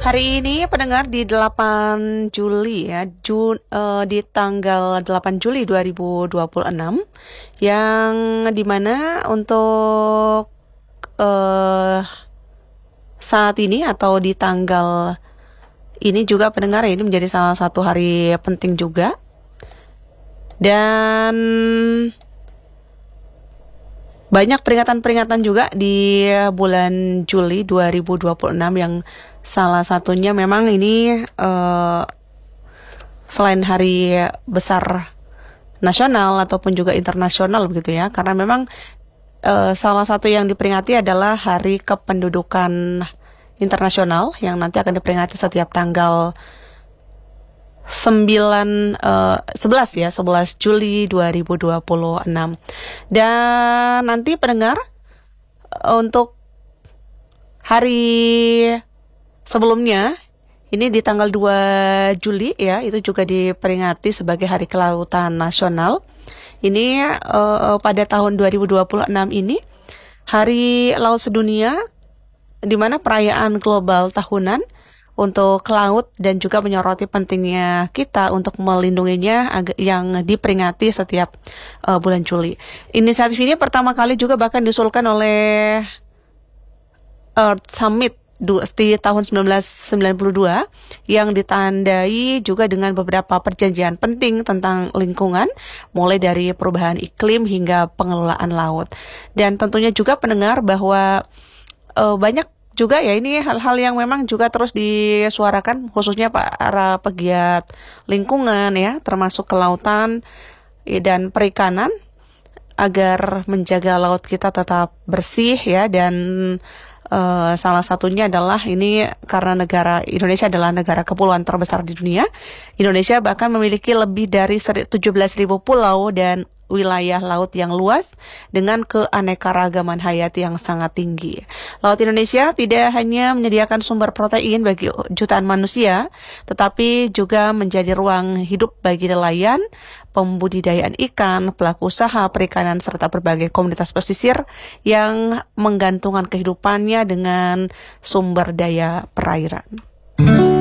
Hari ini pendengar di 8 Juli ya, di tanggal 8 Juli 2026 yang dimana untuk saat ini atau di tanggal ini juga pendengar ini menjadi salah satu hari penting juga. Dan banyak peringatan-peringatan juga di bulan Juli 2026 yang salah satunya memang ini selain hari besar nasional ataupun juga internasional begitu ya. Karena memang salah satu yang diperingati adalah Hari Kependudukan Internasional yang nanti akan diperingati setiap tanggal 11 Juli 2026. Dan nanti pendengar untuk hari sebelumnya ini di tanggal 2 Juli ya, itu juga diperingati sebagai Hari Kelautan Nasional. Ini pada tahun 2026 ini Hari Laut Sedunia, di mana perayaan global tahunan untuk laut dan juga menyoroti pentingnya kita untuk melindunginya yang diperingati setiap bulan Juli. Inisiatif ini pertama kali juga bahkan diusulkan oleh Earth Summit di tahun 1992 yang ditandai juga dengan beberapa perjanjian penting tentang lingkungan, mulai dari perubahan iklim hingga pengelolaan laut. Dan tentunya juga pendengar bahwa banyak juga ya ini hal-hal yang memang juga terus disuarakan khususnya para pegiat lingkungan ya, termasuk kelautan dan perikanan agar menjaga laut kita tetap bersih ya. Dan salah satunya adalah ini karena negara Indonesia adalah negara kepulauan terbesar di dunia. Indonesia bahkan memiliki lebih dari 17.000 pulau dan wilayah laut yang luas dengan keanekaragaman hayati yang sangat tinggi. Laut Indonesia tidak hanya menyediakan sumber protein bagi jutaan manusia, tetapi juga menjadi ruang hidup bagi nelayan, pembudidayaan ikan, pelaku usaha perikanan, serta berbagai komunitas pesisir yang menggantungkan kehidupannya dengan sumber daya perairan.